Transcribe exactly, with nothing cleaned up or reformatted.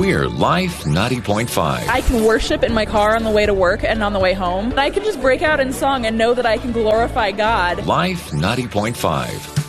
We're Life ninety point five. I can worship in my car on the way to work and on the way home. I can just break out in song and know that I can glorify God. Life ninety point five.